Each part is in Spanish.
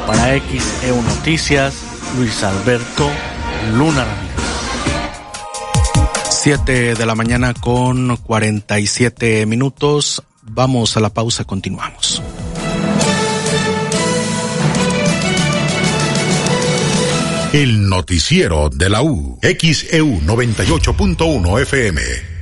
Para XEU Noticias, Luis Alberto Luna Ramírez. 7 de la mañana con 47 minutos. Vamos a la pausa, continuamos. El noticiero de la U, XEU 98.1 FM.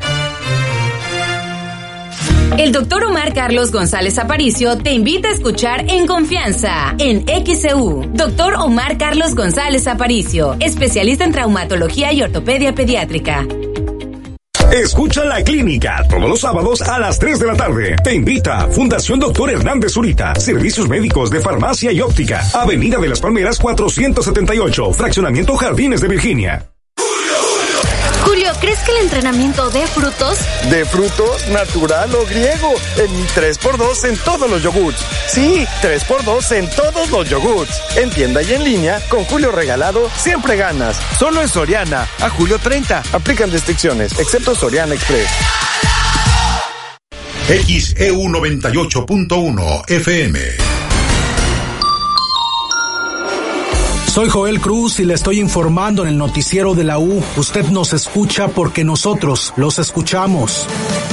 El doctor Omar Carlos González Aparicio te invita a escuchar En Confianza, en XEU. Doctor Omar Carlos González Aparicio, especialista en traumatología y ortopedia pediátrica. Escucha La Clínica todos los sábados a las 3 de la tarde. Te invita Fundación Dr. Hernández Zurita, servicios médicos de farmacia y óptica. Avenida de las Palmeras 478, Fraccionamiento Jardines de Virginia. Julio, ¿crees que el entrenamiento dé frutos? ¿De frutos, natural o griego? En mi 3x2 en todos los yogurts. Sí, 3x2 en todos los yogurts. En tienda y en línea, con Julio regalado, siempre ganas. Solo en Soriana, a julio 30. Aplican restricciones, excepto Soriana Express. XEU 98.1 FM. Soy Joel Cruz y le estoy informando en el noticiero de la U. Usted nos escucha porque nosotros los escuchamos.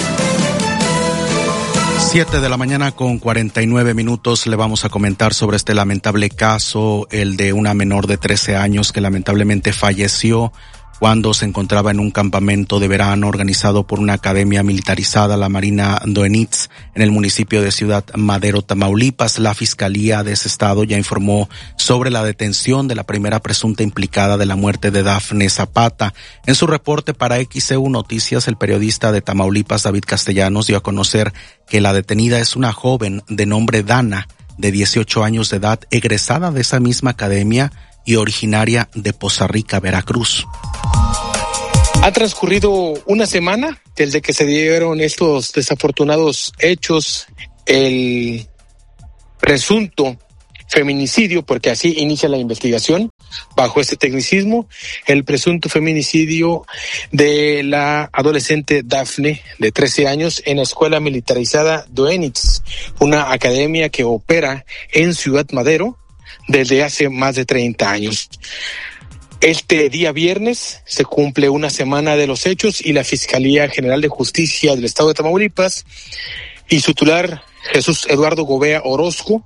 7 de la mañana con 49 minutos le vamos a comentar sobre este lamentable caso, el de una menor de 13 años que lamentablemente falleció cuando se encontraba en un campamento de verano organizado por una academia militarizada, la Marina Doenitz, en el municipio de Ciudad Madero, Tamaulipas. La Fiscalía de ese estado ya informó sobre la detención de la primera presunta implicada de la muerte de Dafne Zapata. En su reporte para XEU Noticias, el periodista de Tamaulipas, David Castellanos, dio a conocer que la detenida es una joven de nombre Dana, de 18 años de edad, egresada de esa misma academia y originaria de Poza Rica, Veracruz. Ha transcurrido una semana desde que se dieron estos desafortunados hechos. El presunto feminicidio, porque así inicia la investigación bajo este tecnicismo, el presunto feminicidio de la adolescente Dafne, de 13 años, en la escuela militarizada Doenitz, una academia que opera en Ciudad Madero desde hace más de 30 años. Este día viernes se cumple una semana de los hechos y la Fiscalía General de Justicia del Estado de Tamaulipas y su titular, Jesús Eduardo Gobea Orozco,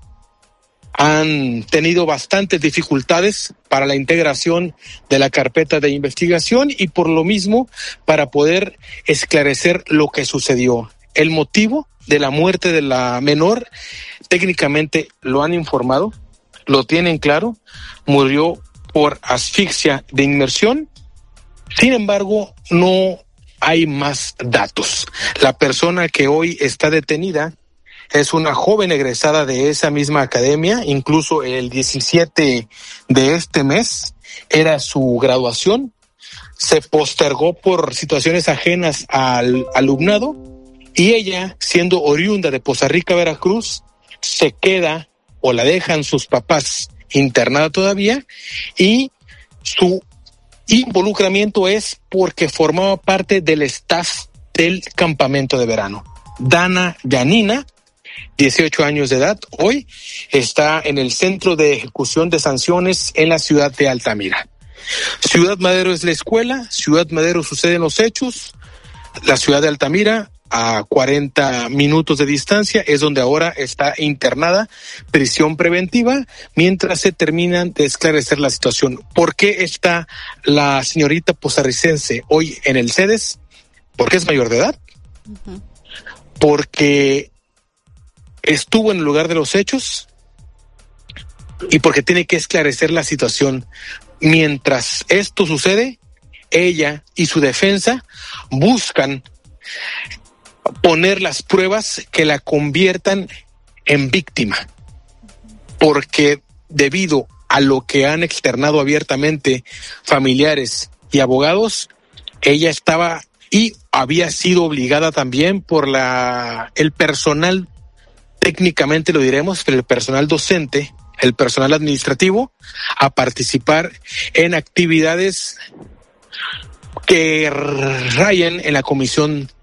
han tenido bastantes dificultades para la integración de la carpeta de investigación y por lo mismo para poder esclarecer lo que sucedió. El motivo de la muerte de la menor, técnicamente lo han informado, lo tienen claro, murió por asfixia de inmersión. Sin embargo, no hay más datos. La persona que hoy está detenida es una joven egresada de esa misma academia, incluso el 17 de este mes era su graduación. Se postergó por situaciones ajenas al alumnado y ella, siendo oriunda de Poza Rica, Veracruz, se queda o la dejan sus papás internada todavía y su involucramiento es porque formaba parte del staff del campamento de verano. Dana Yanina, 18 años de edad, hoy está en el Centro de Ejecución de Sanciones en la ciudad de Altamira. Ciudad Madero es la escuela, Ciudad Madero suceden los hechos, la ciudad de Altamira, a 40 minutos de distancia, es donde ahora está internada, prisión preventiva, mientras se terminan de esclarecer la situación. ¿Por qué está la señorita pozarricense hoy en el CEDES? Porque es mayor de edad, porque estuvo en el lugar de los hechos y porque tiene que esclarecer la situación. Mientras esto sucede, ella y su defensa buscan poner las pruebas que la conviertan en víctima, porque debido a lo que han externado abiertamente familiares y abogados, ella estaba y había sido obligada también por el personal, técnicamente lo diremos, pero el personal docente, el personal administrativo, a participar en actividades que rayan en la comisión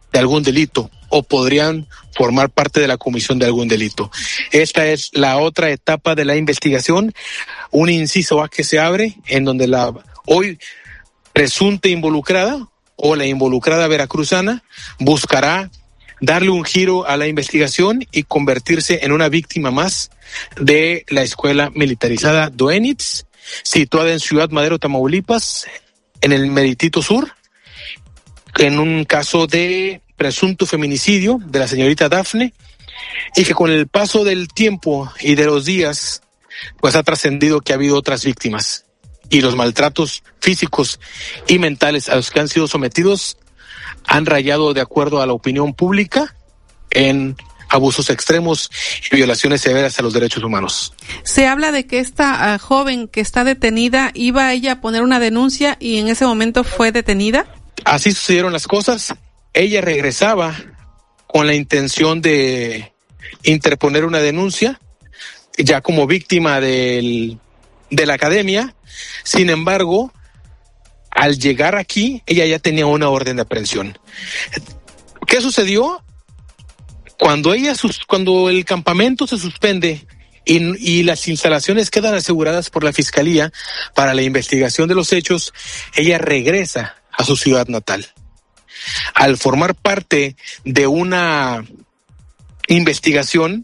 de algún delito o podrían formar parte de la comisión de algún delito. Esta es la otra etapa de la investigación, un inciso A que se abre en donde la hoy presunta involucrada o la involucrada veracruzana buscará darle un giro a la investigación y convertirse en una víctima más de la escuela militarizada Doenitz, situada en Ciudad Madero, Tamaulipas, en el Meritito Sur, en un caso de presunto feminicidio de la señorita Dafne, y que con el paso del tiempo y de los días, pues ha trascendido que ha habido otras víctimas, y los maltratos físicos y mentales a los que han sido sometidos han rayado, de acuerdo a la opinión pública, en abusos extremos y violaciones severas a los derechos humanos. Se habla de que esta joven que está detenida iba ella a poner una denuncia y en ese momento fue detenida. Así sucedieron las cosas. Ella regresaba con la intención de interponer una denuncia, ya como víctima de la academia. Sin embargo, al llegar aquí, ella ya tenía una orden de aprehensión. ¿Qué sucedió? Cuando el campamento se suspende y las instalaciones quedan aseguradas por la Fiscalía para la investigación de los hechos, ella regresa a su ciudad natal. Al formar parte de una investigación,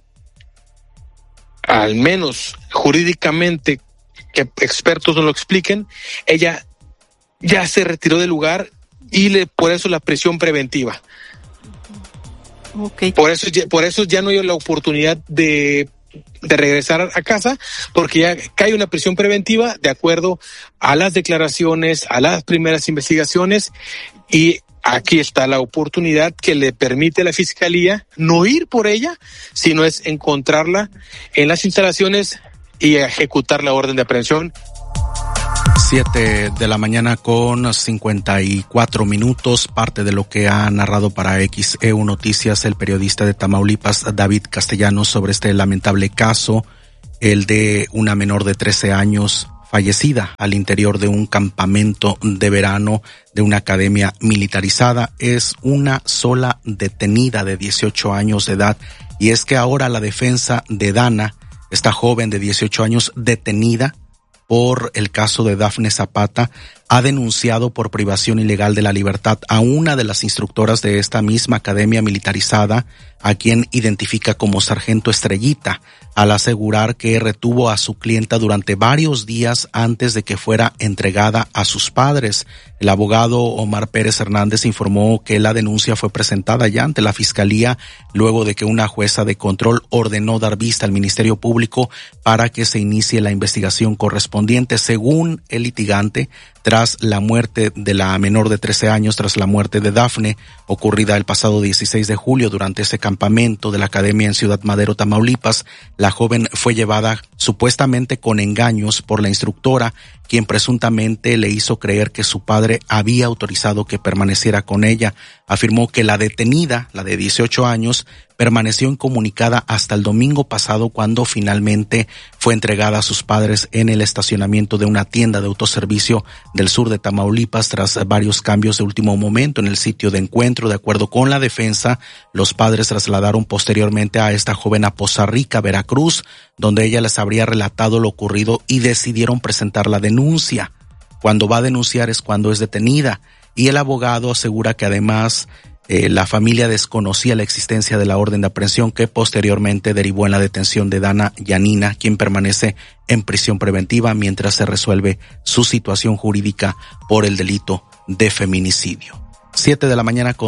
al menos jurídicamente, que expertos nos lo expliquen, ella ya se retiró del lugar y por eso la prisión preventiva. Okay. Por eso ya no hay la oportunidad de regresar a casa, porque ya cae una prisión preventiva de acuerdo a las declaraciones, a las primeras investigaciones, y aquí está la oportunidad que le permite a la Fiscalía no ir por ella, sino es encontrarla en las instalaciones y ejecutar la orden de aprehensión. 7 de la mañana con 54 minutos, parte de lo que ha narrado para XEU Noticias el periodista de Tamaulipas, David Castellanos, sobre este lamentable caso, el de una menor de 13 años fallecida al interior de un campamento de verano de una academia militarizada. Es una sola detenida de 18 años de edad, y es que ahora la defensa de Dana, esta joven de 18 años detenida por el caso de Dafne Zapata, ha denunciado por privación ilegal de la libertad a una de las instructoras de esta misma academia militarizada, a quien identifica como Sargento Estrellita, al asegurar que retuvo a su clienta durante varios días antes de que fuera entregada a sus padres. El abogado Omar Pérez Hernández informó que la denuncia fue presentada ya ante la Fiscalía luego de que una jueza de control ordenó dar vista al Ministerio Público para que se inicie la investigación correspondiente. Según el litigante, tras la muerte de la menor de 13 años, tras la muerte de Dafne, ocurrida el pasado 16 de julio durante ese campamento de la academia en Ciudad Madero, Tamaulipas, la joven fue llevada supuestamente con engaños por la instructora, quien presuntamente le hizo creer que su padre había autorizado que permaneciera con ella. Afirmó que la detenida, la de 18 años, permaneció incomunicada hasta el domingo pasado, cuando finalmente fue entregada a sus padres en el estacionamiento de una tienda de autoservicio del sur de Tamaulipas, tras varios cambios de último momento en el sitio de encuentro. De acuerdo con la defensa, los padres trasladaron posteriormente a esta joven a Poza Rica, Veracruz, donde ella les habría relatado lo ocurrido, y decidieron presentar la denuncia. Cuando va a denunciar es cuando es detenida, y el abogado asegura que además la familia desconocía la existencia de la orden de aprehensión, que posteriormente derivó en la detención de Dana Yanina, quien permanece en prisión preventiva mientras se resuelve su situación jurídica por el delito de feminicidio. 7 de la mañana con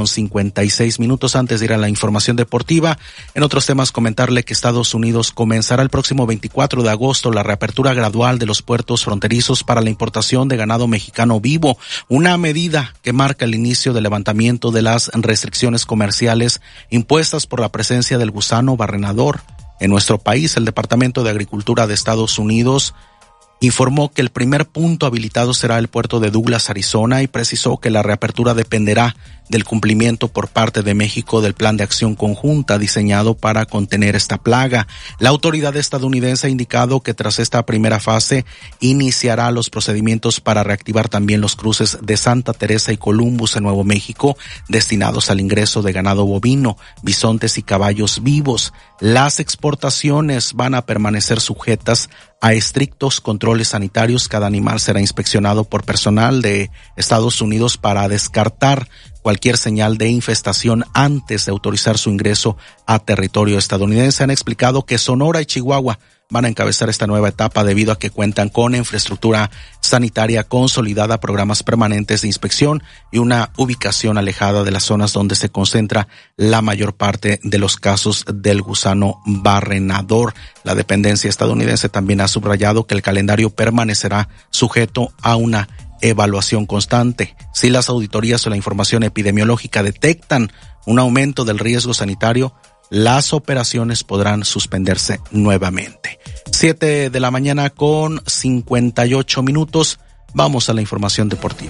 56 minutos. Antes de ir a la información deportiva, en otros temas, comentarle que Estados Unidos comenzará el próximo 24 de agosto la reapertura gradual de los puertos fronterizos para la importación de ganado mexicano vivo, una medida que marca el inicio del levantamiento de las restricciones comerciales impuestas por la presencia del gusano barrenador en nuestro país. El Departamento de Agricultura de Estados Unidos informó que el primer punto habilitado será el puerto de Douglas, Arizona, y precisó que la reapertura dependerá del cumplimiento por parte de México del plan de acción conjunta diseñado para contener esta plaga. La autoridad estadounidense ha indicado que tras esta primera fase iniciará los procedimientos para reactivar también los cruces de Santa Teresa y Columbus en Nuevo México destinados al ingreso de ganado bovino, bisontes y caballos vivos. Las exportaciones van a permanecer sujetas a estrictos controles sanitarios. Cada animal será inspeccionado por personal de Estados Unidos para descartar cualquier señal de infestación antes de autorizar su ingreso a territorio estadounidense. Han explicado que Sonora y Chihuahua van a encabezar esta nueva etapa debido a que cuentan con infraestructura sanitaria consolidada, programas permanentes de inspección y una ubicación alejada de las zonas donde se concentra la mayor parte de los casos del gusano barrenador. La dependencia estadounidense también ha subrayado que el calendario permanecerá sujeto a una evaluación constante. Si las auditorías o la información epidemiológica detectan un aumento del riesgo sanitario, las operaciones podrán suspenderse nuevamente. 7 de la mañana con 58 minutos. Vamos a la información deportiva.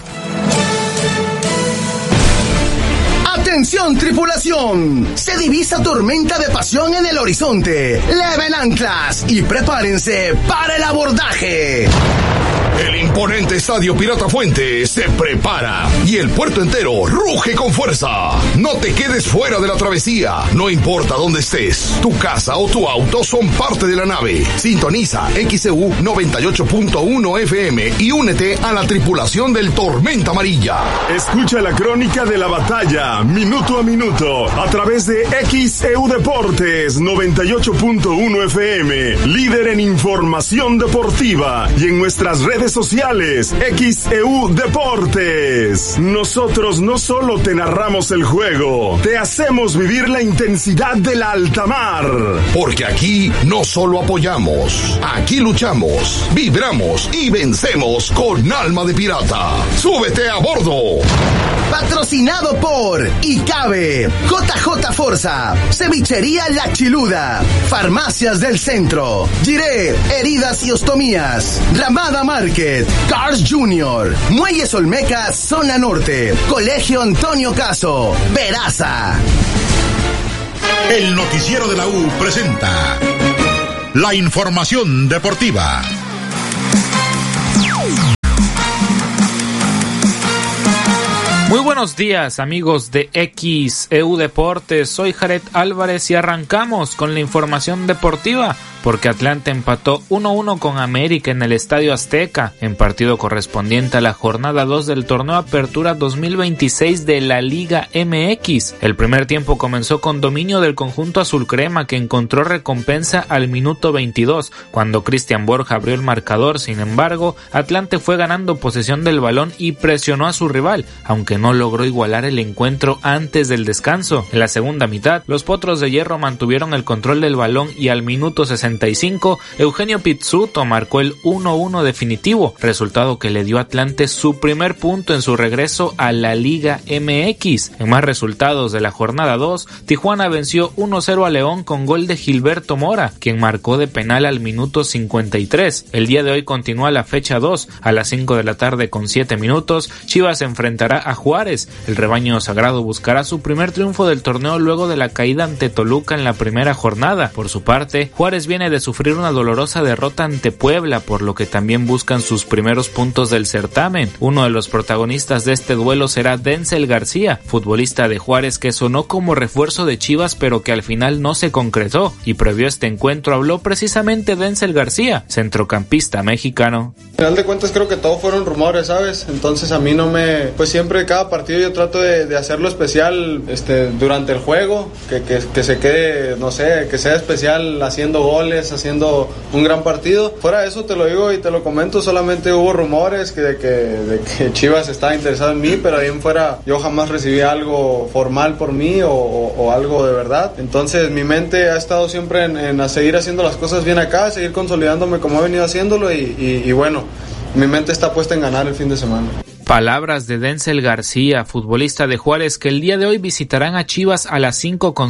¡Atención, tripulación! Se divisa tormenta de pasión en el horizonte. Leven anclas y prepárense para el abordaje. El imponente Estadio Pirata Fuente se prepara y el puerto entero ruge con fuerza. No te quedes fuera de la travesía. No importa dónde estés, tu casa o tu auto son parte de la nave. Sintoniza XEU 98.1 FM y únete a la tripulación del Tormenta Amarilla. Escucha la crónica de la batalla minuto a minuto a través de XEU Deportes 98.1 FM, líder en información deportiva, y en nuestras redes sociales XEU Deportes. Nosotros no solo te narramos el juego, te hacemos vivir la intensidad de la alta mar. Porque aquí no solo apoyamos, aquí luchamos, vibramos y vencemos con alma de pirata. ¡Súbete a bordo! Patrocinado por ICABE, JJ Forza, Cevichería La Chiluda, Farmacias del Centro, Giré, Heridas y Ostomías, Ramada Market, Cars Junior, Muelles Olmecas, Zona Norte, Colegio Antonio Caso, Peraza. El noticiero de la U presenta la información deportiva. Muy buenos días, amigos de XEU Deportes. Soy Jared Álvarez y arrancamos con la información deportiva porque Atlante empató 1-1 con América en el Estadio Azteca en partido correspondiente a la jornada 2 del torneo Apertura 2026 de la Liga MX. El primer tiempo comenzó con dominio del conjunto azul crema, que encontró recompensa al minuto 22 cuando Cristian Borja abrió el marcador. Sin embargo, Atlante fue ganando posesión del balón y presionó a su rival, aunque no logró igualar el encuentro antes del descanso. En la segunda mitad, los Potros de Hierro mantuvieron el control del balón y al minuto 65 Eugenio Pizzuto marcó el 1-1 definitivo, resultado que le dio a Atlante su primer punto en su regreso a la Liga MX. En más resultados de la jornada 2, Tijuana venció 1-0 a León con gol de Gilberto Mora, quien marcó de penal al minuto 53. El día de hoy continúa la fecha 2, a las 5 de la tarde con 7 minutos, Chivas enfrentará a Juárez. El rebaño sagrado buscará su primer triunfo del torneo luego de la caída ante Toluca en la primera jornada. Por su parte, Juárez viene de sufrir una dolorosa derrota ante Puebla, por lo que también buscan sus primeros puntos del certamen. Uno de los protagonistas de este duelo será Denzel García, futbolista de Juárez que sonó como refuerzo de Chivas pero que al final no se concretó, y previo a este encuentro habló precisamente Denzel García, centrocampista mexicano. Al final de cuentas creo que todo fueron rumores, ¿sabes? Entonces a mí no me... Pues siempre cada partido yo trato de hacerlo especial durante el juego, que se quede, no sé, que sea especial haciendo goles, haciendo un gran partido. Fuera de eso te lo digo y te lo comento, solamente hubo rumores de que Chivas estaba interesado en mí, pero ahí en fuera yo jamás recibí algo formal por mí o algo de verdad. Entonces mi mente ha estado siempre en seguir haciendo las cosas bien acá, seguir consolidándome como he venido haciéndolo y bueno, mi mente está puesta en ganar el fin de semana. Palabras de Denzel García, futbolista de Juárez, que el día de hoy visitarán a Chivas a las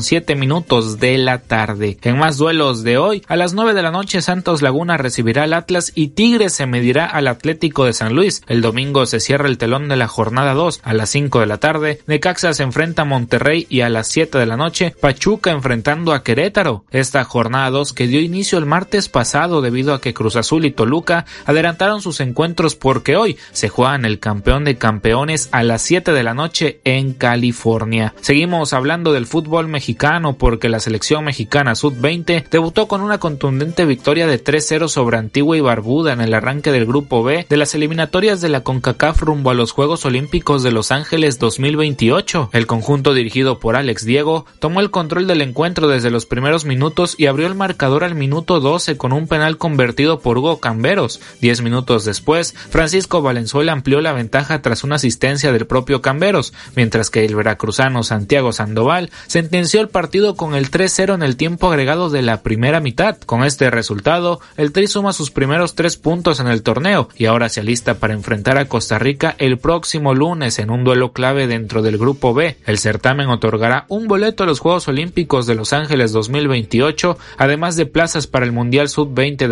5:07 de la tarde. En más duelos de hoy, a las 9 de la noche Santos Laguna recibirá al Atlas y Tigres se medirá al Atlético de San Luis. El domingo se cierra el telón de la jornada 2. A las 5 de la tarde, Necaxa se enfrenta a Monterrey y a las 7 de la noche, Pachuca enfrentando a Querétaro. Esta jornada 2 que dio inicio el martes pasado debido a que Cruz Azul y Toluca adelantaron sus encuentros porque hoy se juegan el campeón de campeones a las 7 de la noche en California. Seguimos hablando del fútbol mexicano porque la selección mexicana sub-20 debutó con una contundente victoria de 3-0 sobre Antigua y Barbuda en el arranque del grupo B de las eliminatorias de la CONCACAF rumbo a los Juegos Olímpicos de Los Ángeles 2028. El conjunto dirigido por Alex Diego tomó el control del encuentro desde los primeros minutos y abrió el marcador al minuto 12 con un penal convertido por Hugo Camberos. 10 minutos después, Francisco Valenzuela amplió la ventaja tras una asistencia del propio Camberos, mientras que el veracruzano Santiago Sandoval sentenció el partido con el 3-0 en el tiempo agregado de la primera mitad. Con este resultado, el Tri suma sus primeros 3 puntos en el torneo y ahora se alista para enfrentar a Costa Rica el próximo lunes en un duelo clave dentro del grupo B. El certamen otorgará un boleto a los Juegos Olímpicos de Los Ángeles 2028, además de plazas para el Mundial Sub-20 de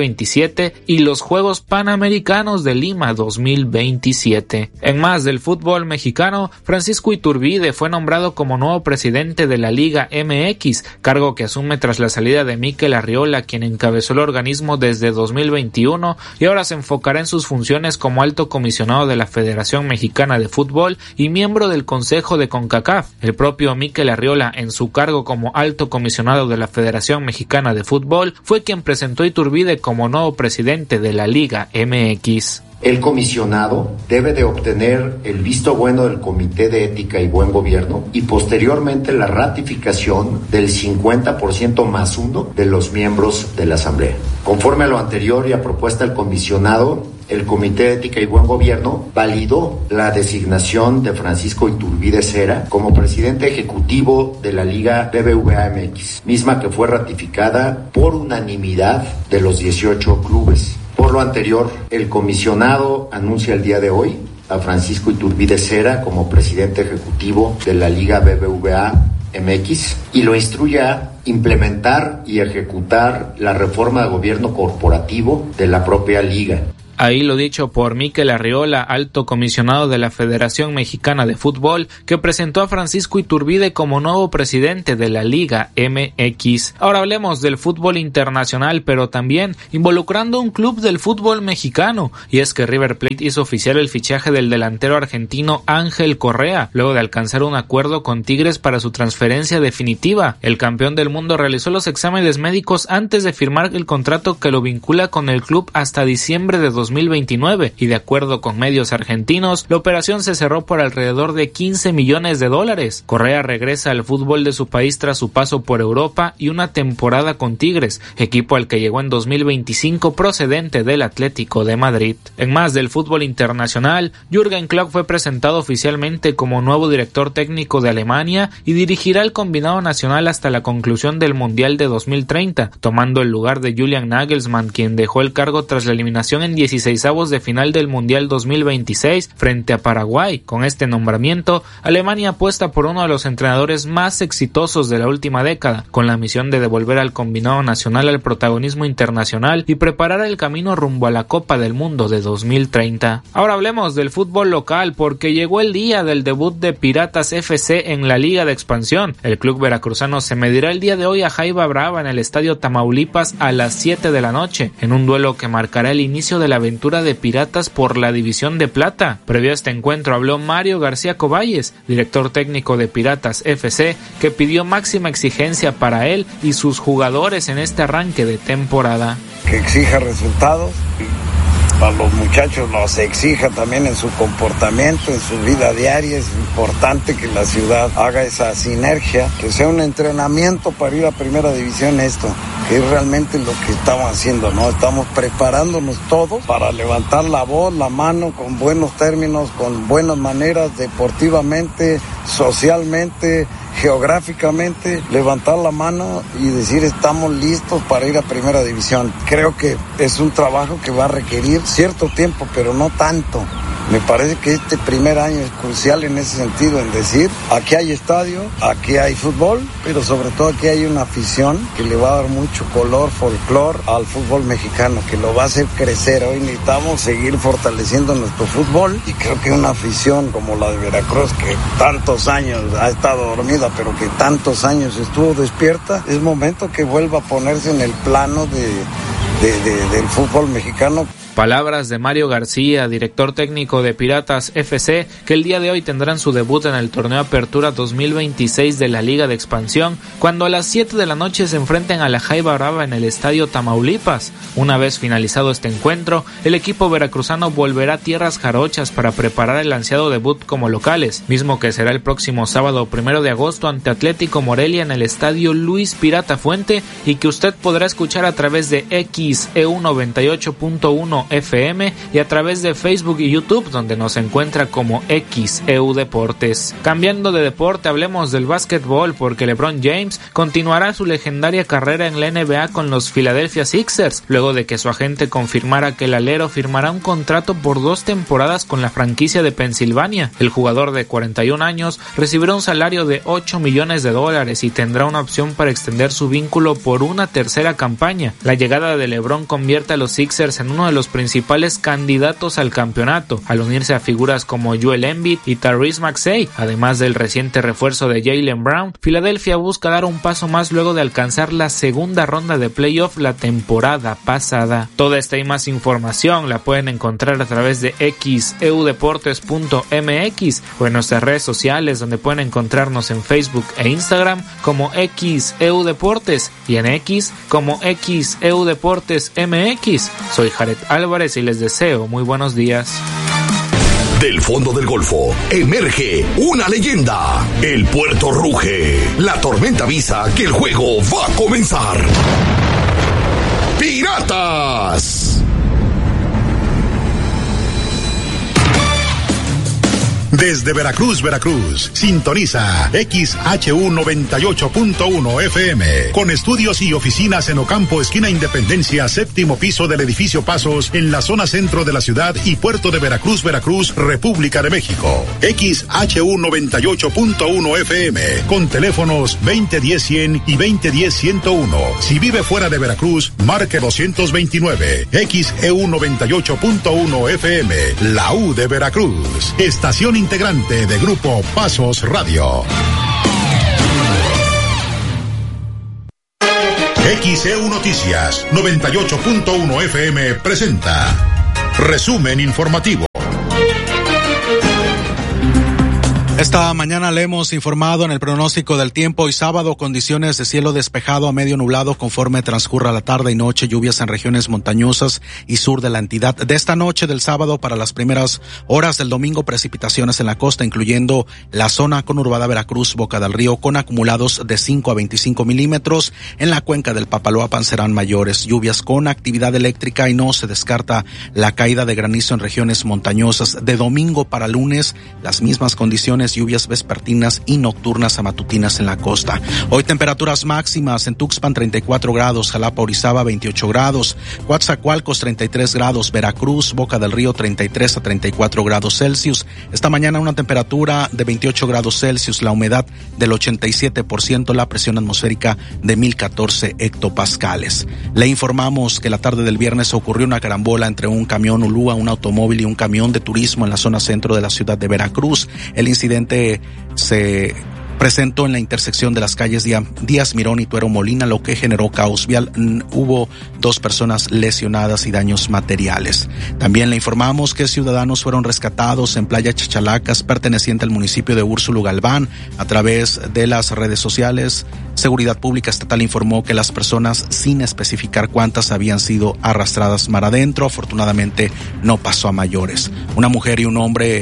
2027 y los Juegos Panamericanos de Lima 2027. En más del fútbol mexicano, Francisco Iturbide fue nombrado como nuevo presidente de la Liga MX, cargo que asume tras la salida de Mikel Arriola, quien encabezó el organismo desde 2021 y ahora se enfocará en sus funciones como alto comisionado de la Federación Mexicana de Fútbol y miembro del Consejo de CONCACAF. El propio Mikel Arriola, en su cargo como alto comisionado de la Federación Mexicana de Fútbol, fue quien presentó a Iturbide como nuevo presidente de la Liga MX. El comisionado debe de obtener el visto bueno del Comité de Ética y Buen Gobierno y posteriormente la ratificación del 50% más 1 de los miembros de la Asamblea. Conforme a lo anterior y a propuesta del comisionado, el Comité de Ética y Buen Gobierno validó la designación de Francisco Iturbide Cera como presidente ejecutivo de la Liga BBVA MX, misma que fue ratificada por unanimidad de los 18 clubes. Por lo anterior, el comisionado anuncia el día de hoy a Francisco Iturbide Cera como presidente ejecutivo de la Liga BBVA MX y lo instruye a implementar y ejecutar la reforma de gobierno corporativo de la propia liga. Ahí lo dicho por Mikel Arriola, alto comisionado de la Federación Mexicana de Fútbol, que presentó a Francisco Iturbide como nuevo presidente de la Liga MX. Ahora hablemos del fútbol internacional, pero también involucrando un club del fútbol mexicano, y es que River Plate hizo oficial el fichaje del delantero argentino Ángel Correa, luego de alcanzar un acuerdo con Tigres para su transferencia definitiva. El campeón del mundo realizó los exámenes médicos antes de firmar el contrato que lo vincula con el club hasta diciembre de 2029 y de acuerdo con medios argentinos, la operación se cerró por alrededor de $15 millones. Correa regresa al fútbol de su país tras su paso por Europa y una temporada con Tigres, equipo al que llegó en 2025 procedente del Atlético de Madrid. En más del fútbol internacional, Jürgen Klopp fue presentado oficialmente como nuevo director técnico de Alemania y dirigirá el combinado nacional hasta la conclusión del Mundial de 2030, tomando el lugar de Julian Nagelsmann, quien dejó el cargo tras la eliminación en 16avos de final del Mundial 2026 frente a Paraguay. Con este nombramiento, Alemania apuesta por uno de los entrenadores más exitosos de la última década, con la misión de devolver al combinado nacional al protagonismo internacional y preparar el camino rumbo a la Copa del Mundo de 2030. Ahora hablemos del fútbol local, porque llegó el día del debut de Piratas FC en la Liga de Expansión. El club veracruzano se medirá el día de hoy a Jaiba Brava en el Estadio Tamaulipas a las 7 de la noche, en un duelo que marcará el inicio de la aventura de Piratas por la División de Plata. Previo a este encuentro habló Mario García Coballes, director técnico de Piratas FC, que pidió máxima exigencia para él y sus jugadores en este arranque de temporada. Que exija resultados, a los muchachos los exija también en su comportamiento, en su vida diaria. Es importante que la ciudad haga esa sinergia, que sea un entrenamiento para ir a primera división esto, que es realmente lo que estamos haciendo, ¿no? Estamos preparándonos todos para levantar la voz, la mano, con buenos términos, con buenas maneras, deportivamente, socialmente, geográficamente, levantar la mano y decir estamos listos para ir a primera división. Creo que es un trabajo que va a requerir cierto tiempo, pero no tanto. Me parece que este primer año es crucial en ese sentido, en decir, aquí hay estadio, aquí hay fútbol, pero sobre todo aquí hay una afición que le va a dar mucho color, folclor al fútbol mexicano, que lo va a hacer crecer. Hoy necesitamos seguir fortaleciendo nuestro fútbol y creo que una afición como la de Veracruz, que tantos años ha estado dormida, pero que tantos años estuvo despierta, es momento que vuelva a ponerse en el plano del fútbol mexicano. Palabras de Mario García, director técnico de Piratas FC, que el día de hoy tendrán su debut en el torneo Apertura 2026 de la Liga de Expansión, cuando a las 7 de la noche se enfrenten a la Jaiba Brava en el Estadio Tamaulipas. Una vez finalizado este encuentro, el equipo veracruzano volverá a tierras jarochas para preparar el ansiado debut como locales, mismo que será el próximo sábado 1 de agosto ante Atlético Morelia en el Estadio Luis Pirata Fuente, y que usted podrá escuchar a través de XEU 98.1 FM y a través de Facebook y YouTube, donde nos encuentra como XEU Deportes. Cambiando de deporte, hablemos del básquetbol, porque LeBron James continuará su legendaria carrera en la NBA con los Philadelphia Sixers, luego de que su agente confirmara que el alero firmará un contrato por 2 temporadas con la franquicia de Pensilvania. El jugador de 41 años recibirá un salario de $8 millones y tendrá una opción para extender su vínculo por una tercera campaña. La llegada de LeBron convierte a los Sixers en uno de los principales candidatos al campeonato, al unirse a figuras como Joel Embiid y Tyrese Maxey. Además del reciente refuerzo de Jaylen Brown, Filadelfia busca dar un paso más luego de alcanzar la segunda ronda de playoff la temporada pasada. Toda esta y más información la pueden encontrar a través de xeudeportes.mx o en nuestras redes sociales, donde pueden encontrarnos en Facebook e Instagram como XEU Deportes y en X como XEU Deportes MX. Soy Jared Álvarez y les deseo muy buenos días. Del fondo del Golfo emerge una leyenda. El puerto ruge. La tormenta avisa que el juego va a comenzar. ¡Piratas! Desde Veracruz, sintoniza XHU 98.1 FM, con estudios y oficinas en Ocampo, esquina Independencia, 7º piso del edificio Pasos, en la zona centro de la ciudad y puerto de Veracruz, República de México. XHU 98.1 FM, con teléfonos 2010-100 y 2010-101. Si vive fuera de Veracruz, marque 229. XEU 98.1 FM, la U de Veracruz. Estación integrante de Grupo Pasos Radio. XEU Noticias 98.1 FM presenta resumen informativo. Esta mañana le hemos informado en el pronóstico del tiempo. Hoy sábado, condiciones de cielo despejado a medio nublado conforme transcurra la tarde y noche, lluvias en regiones montañosas y sur de la entidad. De esta noche del sábado para las primeras horas del domingo, precipitaciones en la costa, incluyendo la zona conurbada Veracruz, Boca del Río, con acumulados de 5 a 25 milímetros. En la cuenca del Papaloapan serán mayores, lluvias con actividad eléctrica y no se descarta la caída de granizo en regiones montañosas. De domingo para lunes, las mismas condiciones, lluvias vespertinas y nocturnas a matutinas en la costa. Hoy temperaturas máximas en Tuxpan 34 grados, Jalapa, Orizaba 28 grados, Coatzacoalcos 33 grados, Veracruz, Boca del Río 33 a 34 grados Celsius. Esta mañana una temperatura de 28 grados Celsius, la humedad del 87%, la presión atmosférica de 1014 hectopascales. Le informamos que la tarde del viernes ocurrió una carambola entre un camión Ulúa, un automóvil y un camión de turismo en la zona centro de la ciudad de Veracruz. El incidente se presentó en la intersección de las calles Díaz Mirón y Tuero Molina, lo que generó caos vial. Hubo 2 personas lesionadas y daños materiales. También le informamos que ciudadanos fueron rescatados en Playa Chachalacas, perteneciente al municipio de Úrsulo Galván. A través de las redes sociales, Seguridad Pública Estatal informó que las personas, sin especificar cuántas, habían sido arrastradas mar adentro. Afortunadamente no pasó a mayores. Una mujer y un hombre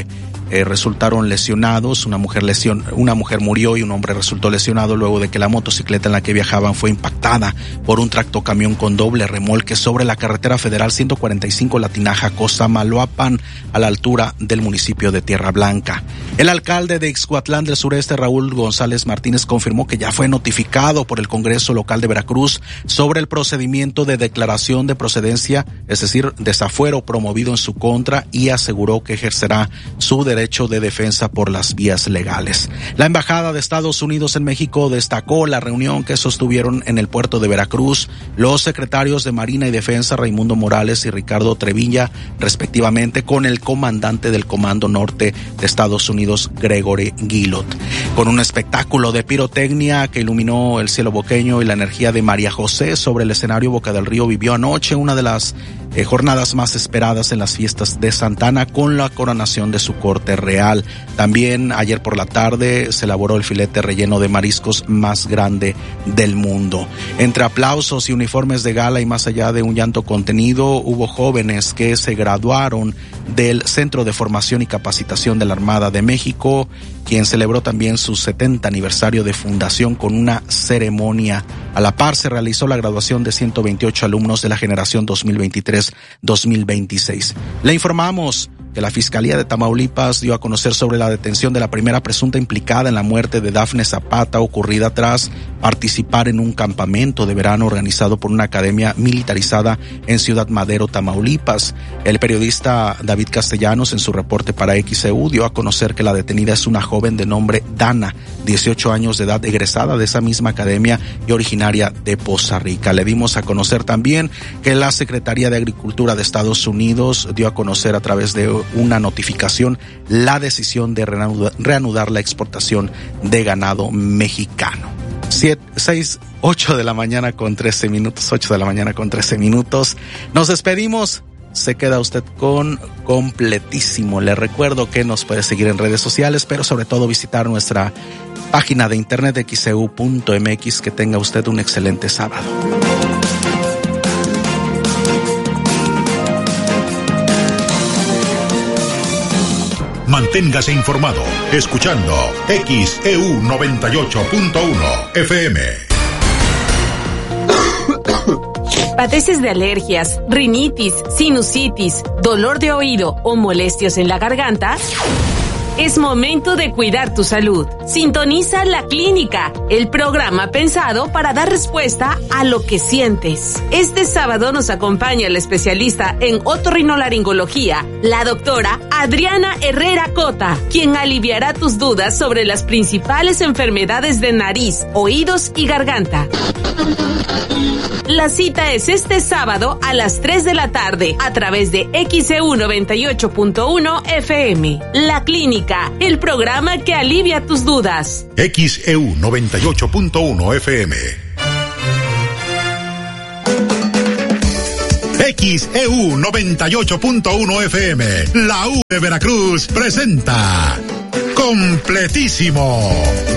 resultaron lesionados. Una mujer murió y un hombre resultó lesionado luego de que la motocicleta en la que viajaban fue impactada por un tractocamión con doble remolque sobre la carretera federal 145 Latinaja-Cosamaloapan, a la altura del municipio de Tierra Blanca. El alcalde de Ixcuatlán del Sureste, Raúl González Martínez, confirmó que ya fue notificado por el Congreso local de Veracruz sobre el procedimiento de declaración de procedencia, es decir, desafuero promovido en su contra, y aseguró que ejercerá su derecho de defensa por las vías legales. La Embajada de Estados Unidos en México destacó la reunión que sostuvieron en el puerto de Veracruz los secretarios de Marina y Defensa, Raimundo Morales y Ricardo Trevilla, respectivamente, con el comandante del Comando Norte de Estados Unidos, Gregory Guilot. Con un espectáculo de pirotecnia que iluminó el cielo boqueño y la energía de María José sobre el escenario, Boca del Río vivió anoche una de las jornadas más esperadas en las fiestas de Santa Ana, con la coronación de su corte real. También ayer por la tarde se elaboró el filete relleno de mariscos más grande del mundo. Entre aplausos y uniformes de gala y más allá de un llanto contenido, hubo jóvenes que se graduaron del Centro de Formación y Capacitación de la Armada de México, quien celebró también su 70 aniversario de fundación con una ceremonia. A la par se realizó la graduación de 128 alumnos de la generación 2023-2026. Le informamos que la Fiscalía de Tamaulipas dio a conocer sobre la detención de la primera presunta implicada en la muerte de Dafne Zapata, ocurrida tras participar en un campamento de verano organizado por una academia militarizada en Ciudad Madero, Tamaulipas. El periodista David Castellanos, en su reporte para XEU, dio a conocer que la detenida es una joven de nombre Dana, 18 años de edad, egresada de esa misma academia y originaria de Poza Rica. Le dimos a conocer también que la Secretaría de Agricultura de Estados Unidos dio a conocer a través de una notificación la decisión de reanudar la exportación de ganado mexicano. 8 de la mañana con 13 minutos, 8 de la mañana con 13 minutos. Nos despedimos. Se queda usted con Completísimo. Le recuerdo que nos puede seguir en redes sociales, pero sobre todo visitar nuestra página de internet xeu.mx. Que tenga usted un excelente sábado. Manténgase informado escuchando XEU 98.1 FM. ¿Padeces de alergias, rinitis, sinusitis, dolor de oído o molestias en la garganta? Es momento de cuidar tu salud. Sintoniza La Clínica, el programa pensado para dar respuesta a lo que sientes. Este sábado nos acompaña la especialista en otorrinolaringología, la doctora Adriana Herrera Cota, quien aliviará tus dudas sobre las principales enfermedades de nariz, oídos y garganta. La cita es este sábado a las 3 de la tarde a través de XEU 98.1 FM. La Clínica, el programa que alivia tus dudas. XEU 98.1 FM. XEU 98.1 FM. La U de Veracruz presenta Completísimo.